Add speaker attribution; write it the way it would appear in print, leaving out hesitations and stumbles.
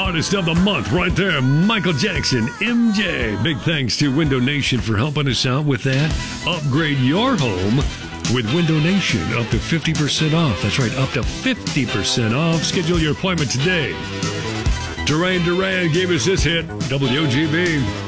Speaker 1: Artist of the Month right there, Michael Jackson, MJ. Big thanks to Window Nation for helping us out with that. Upgrade your home with Window Nation, up to 50% off. That's right, up to 50% off. Schedule your appointment today. Duran Duran gave us this hit, WOGB.